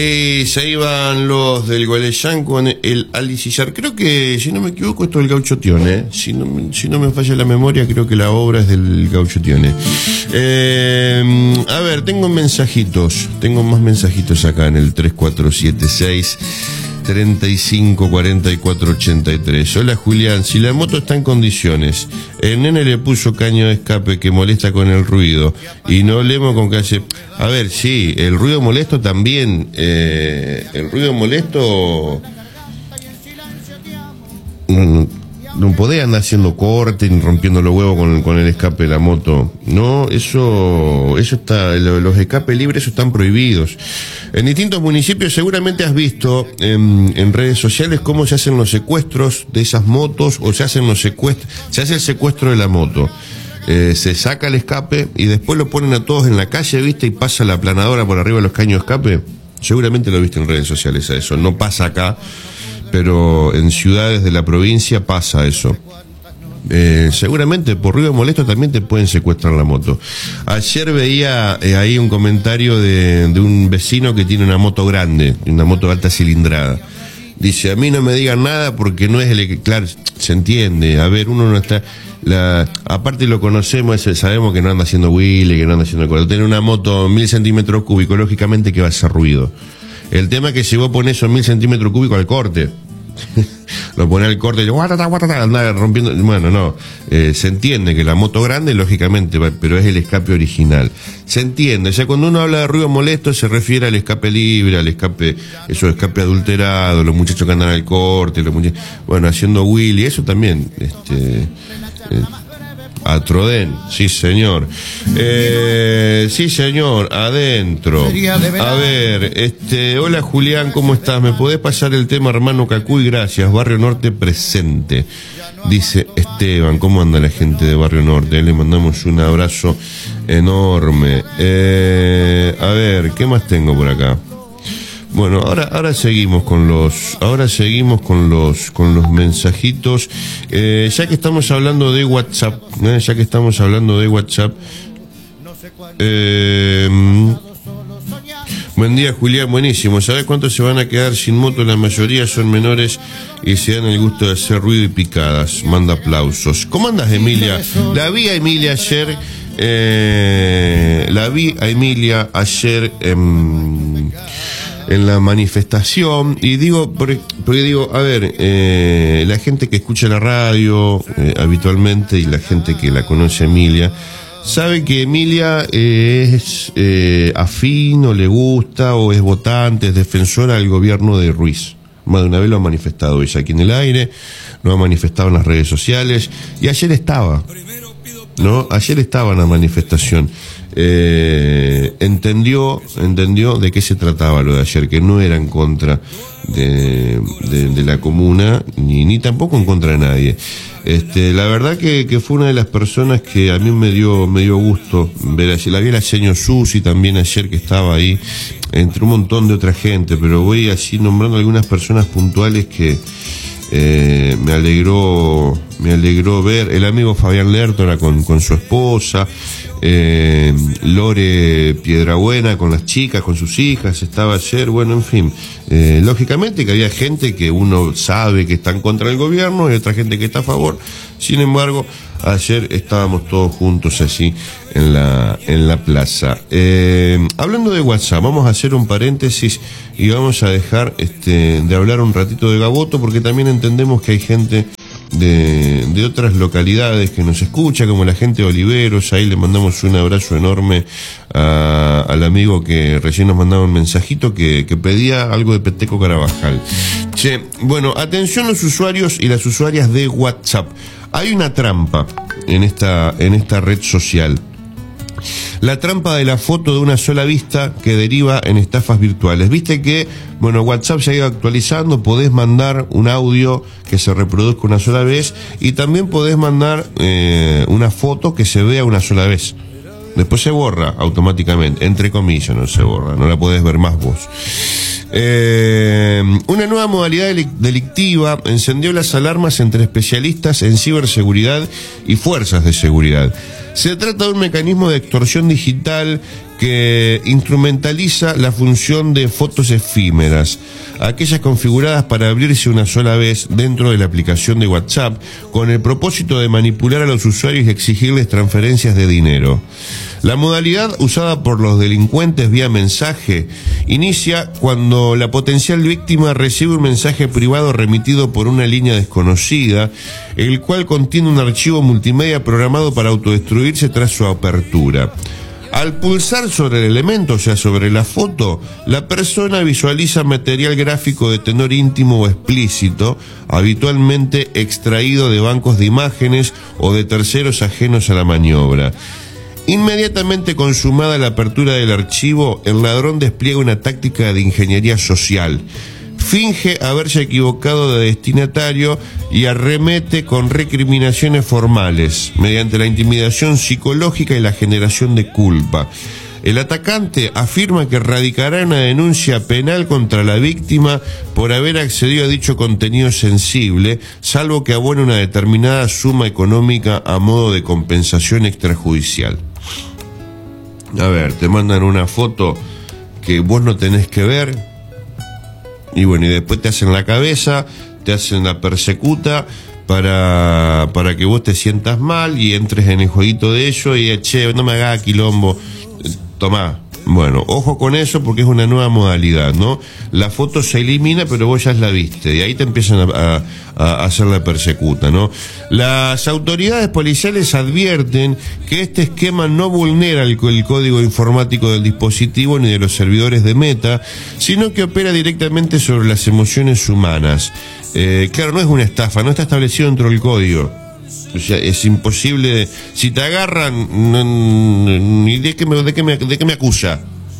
Se iban los del Gualeyán con el Alicizar. Creo que, si no me equivoco, esto es del Gaucho Tione. Si no me falla la memoria, creo que la obra es del Gaucho Tione. A ver, tengo mensajitos. Tengo más mensajitos acá en el 3476 354483. Hola Julián, si la moto está en condiciones, el nene le puso caño de escape que molesta con el ruido y no leemos con que hace. A ver, sí, el ruido molesto también, el ruido molesto no podés andar haciendo corte ni rompiendo los huevos con el escape de la moto. No, eso está, los escapes libres están prohibidos. En distintos municipios seguramente has visto en redes sociales cómo se hacen los secuestros de esas motos, o se hace el secuestro de la moto. Se saca el escape y después lo ponen a todos en la calle, ¿viste? Y pasa la aplanadora por arriba de los caños de escape. Seguramente lo viste en redes sociales a eso. No pasa acá, pero en ciudades de la provincia pasa eso. Seguramente por ruido molesto también te pueden secuestrar la moto. Ayer veía ahí un comentario de un vecino que tiene una moto grande, una moto de alta cilindrada. Dice, a mí no me digan nada porque no es claro, se entiende. A ver, uno no está... aparte lo conocemos, sabemos que no anda haciendo wheelie, que no anda haciendo... Tener una moto 1000 centímetros cúbicos, lógicamente que va a hacer ruido. El tema es que si vos ponés esos 1000 centímetros cúbicos al corte, lo ponés al corte y anda rompiendo. Bueno, no, se entiende que la moto grande, lógicamente, pero es el escape original. Se entiende, o sea, cuando uno habla de ruido molesto se refiere al escape libre, al escape, eso, escape adulterado, los muchachos que andan al corte, bueno, haciendo wheelie, eso también, a Trodén, sí señor. Sí señor, adentro. A ver, hola Julián, ¿cómo estás? ¿Me podés pasar el tema hermano Cacuy? Gracias, Barrio Norte presente. Dice Esteban, ¿cómo anda la gente de Barrio Norte? Le mandamos un abrazo enorme. A ver, ¿qué más tengo por acá? Bueno, ahora seguimos con los mensajitos. Ya que estamos hablando de WhatsApp, buen día Julián, buenísimo. ¿Sabes cuántos se van a quedar sin moto? La mayoría son menores y se dan el gusto de hacer ruido y picadas. Manda aplausos. ¿Cómo andas, Emilia? La vi a Emilia ayer en la manifestación, y digo, porque digo, a ver, la gente que escucha la radio habitualmente y la gente que la conoce a Emilia, sabe que Emilia es afín o le gusta o es votante, es defensora del gobierno de Ruiz. Más de una vez lo ha manifestado ella aquí en el aire, lo ha manifestado en las redes sociales, y ayer estaba en la manifestación. Entendió de qué se trataba lo de ayer, que no era en contra de la comuna, ni tampoco en contra de nadie. La verdad que fue una de las personas que a mí me dio gusto ver ayer. La vi a la señora Susi también ayer, que estaba ahí, entre un montón de otra gente, pero voy así nombrando algunas personas puntuales que me alegró ver. El amigo Fabián Lertora con su esposa, Lore Piedrabuena con las chicas, con sus hijas, estaba ayer. Bueno, en fin, lógicamente que había gente que uno sabe que está en contra del gobierno y otra gente que está a favor. Sin embargo, ayer estábamos todos juntos así en la plaza. Hablando de WhatsApp, vamos a hacer un paréntesis y vamos a dejar de hablar un ratito de Gaboto, porque también entendemos que hay gente de otras localidades que nos escucha, como la gente de Oliveros. Ahí le mandamos un abrazo enorme al amigo que recién nos mandaba un mensajito que pedía algo de Peteco Carabajal. Che, bueno, atención los usuarios y las usuarias de WhatsApp. Hay una trampa en esta red social. La trampa de la foto de una sola vista que deriva en estafas virtuales. Viste que, bueno, WhatsApp se ha ido actualizando, podés mandar un audio que se reproduzca una sola vez y también podés mandar una foto que se vea una sola vez. Después se borra automáticamente, entre comillas, no se borra, no la podés ver más vos. Una nueva modalidad delictiva encendió las alarmas entre especialistas en ciberseguridad y fuerzas de seguridad. Se trata de un mecanismo de extorsión digital que instrumentaliza la función de fotos efímeras, aquellas configuradas para abrirse una sola vez dentro de la aplicación de WhatsApp, con el propósito de manipular a los usuarios y exigirles transferencias de dinero. La modalidad usada por los delincuentes vía mensaje inicia cuando la potencial víctima recibe un mensaje privado remitido por una línea desconocida, el cual contiene un archivo multimedia programado para autodestruirse tras su apertura. Al pulsar sobre el elemento, o sea, sobre la foto, la persona visualiza material gráfico de tenor íntimo o explícito, habitualmente extraído de bancos de imágenes o de terceros ajenos a la maniobra. Inmediatamente consumada la apertura del archivo, el ladrón despliega una táctica de ingeniería social. Finge haberse equivocado de destinatario y arremete con recriminaciones formales, mediante la intimidación psicológica y la generación de culpa. El atacante afirma que radicará una denuncia penal contra la víctima por haber accedido a dicho contenido sensible, salvo que abone una determinada suma económica a modo de compensación extrajudicial. A ver, te mandan una foto que vos no tenés que ver, y bueno, y después te hacen la cabeza, te hacen la persecuta para que vos te sientas mal y entres en el jueguito de ellos y che, no me hagas quilombo, tomá. Bueno, ojo con eso porque es una nueva modalidad, ¿no? La foto se elimina, pero vos ya la viste, y ahí te empiezan a hacer la persecuta, ¿no? Las autoridades policiales advierten que este esquema no vulnera el código informático del dispositivo ni de los servidores de Meta, sino que opera directamente sobre las emociones humanas. Claro, no es una estafa, no está establecido dentro del código. O sea, es imposible. Si te agarran, ¿de qué me acusa?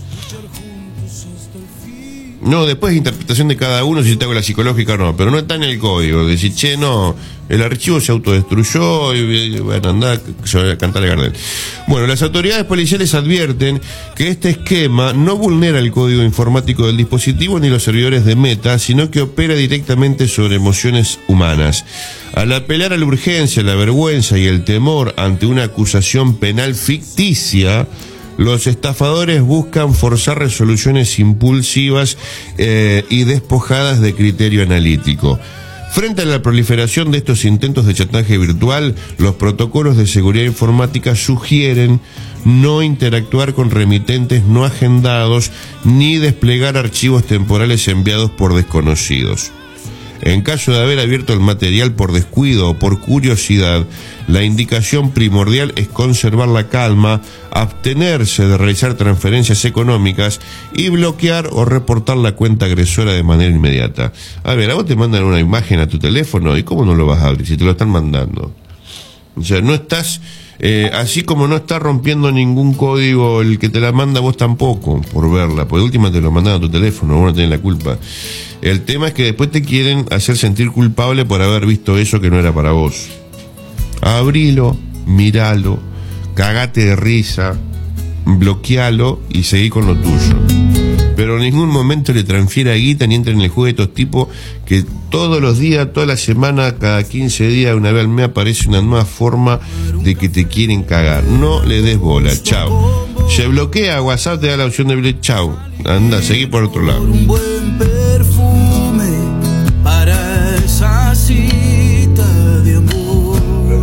No, después interpretación de cada uno, si te hago la psicológica o no, pero no está en el código. Decir, che, no, el archivo se autodestruyó y bueno, anda, se va a cantar el Gardel. Bueno, las autoridades policiales advierten que este esquema no vulnera el código informático del dispositivo ni los servidores de Meta, sino que opera directamente sobre emociones humanas. Al apelar a la urgencia, la vergüenza y el temor ante una acusación penal ficticia, los estafadores buscan forzar resoluciones impulsivas y despojadas de criterio analítico. Frente a la proliferación de estos intentos de chantaje virtual, los protocolos de seguridad informática sugieren no interactuar con remitentes no agendados ni desplegar archivos temporales enviados por desconocidos. En caso de haber abierto el material por descuido o por curiosidad, la indicación primordial es conservar la calma, abstenerse de realizar transferencias económicas y bloquear o reportar la cuenta agresora de manera inmediata. A ver, a vos te mandan una imagen a tu teléfono y ¿cómo no lo vas a abrir si te lo están mandando? O sea, no estás, así como no estás rompiendo ningún código el que te la manda, vos tampoco por verla, porque de última te lo mandan a tu teléfono, vos no tenés la culpa. El tema es que después te quieren hacer sentir culpable por haber visto eso que no era para vos. Abrilo, miralo, cagate de risa, bloquealo y seguí con lo tuyo. Pero en ningún momento le transfiera guita ni entre en el juego de estos tipos que todos los días, toda la semana, cada 15 días, una vez al mes aparece una nueva forma de que te quieren cagar. No le des bola, chao. Se bloquea WhatsApp, te da la opción de bloquear, chao. Anda, seguí por otro lado. Un buen perfume para esa cita de amor.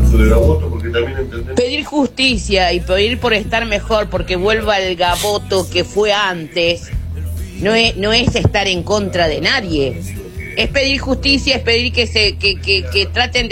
Pedir justicia y pedir por estar mejor porque vuelva el Gaboto que fue antes no es estar en contra de nadie. Es pedir justicia, es pedir que traten de